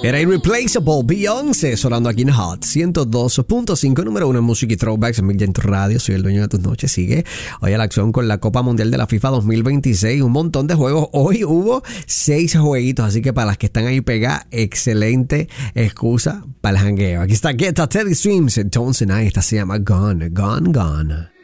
Era Irreplaceable, Beyoncé, sonando aquí en Hot 102.5, número 1 en Music y Throwbacks en Mil tu Radio. Soy el dueño de tus noches. Sigue hoy a la acción con la Copa Mundial de la FIFA 2026. Un montón de juegos. Hoy hubo 6 jueguitos, así que para las que están ahí pegadas, excelente excusa para el jangueo. Aquí está Teddy Swims, Tones and I. Esta se llama Gone, Gone, Gone.